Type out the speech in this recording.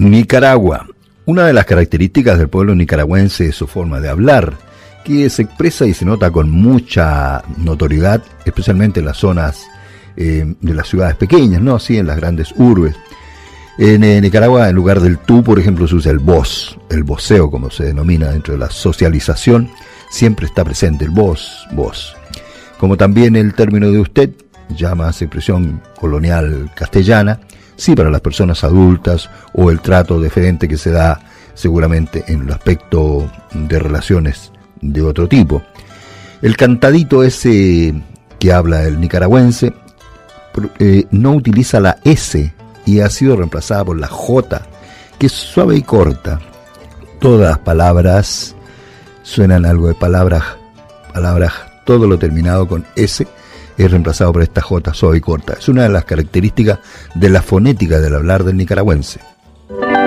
Nicaragua. Una de las características del pueblo nicaragüense es su forma de hablar, que se expresa y se nota con mucha notoriedad, especialmente en las zonas de las ciudades pequeñas, no así en las grandes urbes. En Nicaragua, en lugar del tú, por ejemplo, se usa el vos, el voceo, como se denomina dentro de la socialización, siempre está presente el vos. Como también el término de usted, ya más expresión colonial castellana, sí para las personas adultas, o el trato deferente que se da seguramente en el aspecto de relaciones de otro tipo. El cantadito ese que habla el nicaragüense no utiliza la S y ha sido reemplazada por la J, que es suave y corta. Todas las palabras suenan algo de palabras, todo lo terminado con S es reemplazado por esta J suave y corta. Es una de las características de la fonética del hablar del nicaragüense.